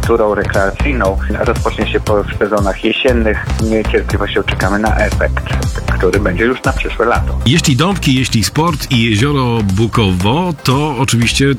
kulturą rekreacyjną rozpocznie się w sezonach jesiennych. Z niecierpliwością czekamy na efekt, który będzie już na przyszłe lato. Jeśli Dąbki, jeśli sport i jezioro Bukowo, to oczywiście